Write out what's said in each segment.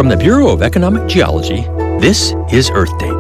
From the Bureau of Economic Geology, this is Earth Date.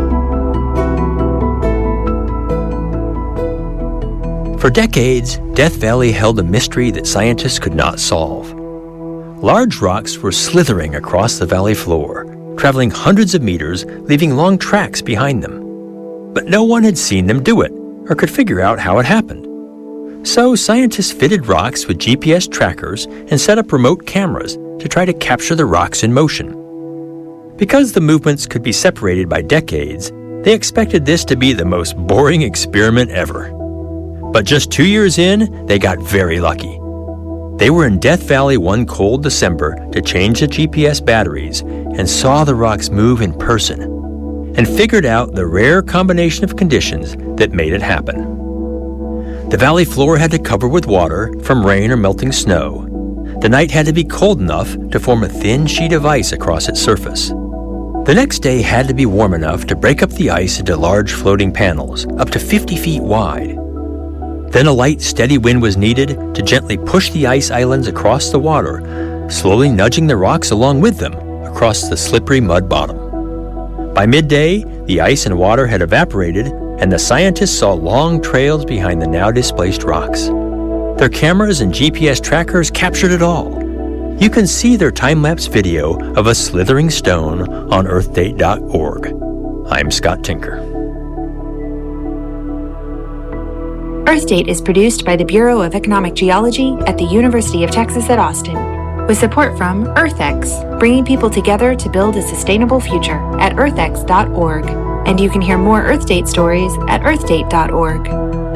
For decades, Death Valley held a mystery that scientists could not solve. Large rocks were slithering across the valley floor, traveling hundreds of meters, leaving long tracks behind them. But no one had seen them do it, or could figure out how it happened. So scientists fitted rocks with GPS trackers and set up remote cameras to try to capture the rocks in motion. Because the movements could be separated by decades, they expected this to be the most boring experiment ever. But just 2 years in, they got very lucky. They were in Death Valley one cold December to change the GPS batteries and saw the rocks move in person and figured out the rare combination of conditions that made it happen. The valley floor had to cover with water from rain or melting snow. The night had to be cold enough to form a thin sheet of ice across its surface. The next day had to be warm enough to break up the ice into large floating panels, up to 50 feet wide. Then a light, steady wind was needed to gently push the ice islands across the water, slowly nudging the rocks along with them across the slippery mud bottom. By midday, the ice and water had evaporated, and the scientists saw long trails behind the now displaced rocks. Their cameras and GPS trackers captured it all. You can see their time-lapse video of a slithering stone on earthdate.org. I'm Scott Tinker. Earth Date is produced by the Bureau of Economic Geology at the University of Texas at Austin, with support from EarthX, bringing people together to build a sustainable future at earthx.org. And you can hear more Earth Date stories at earthdate.org.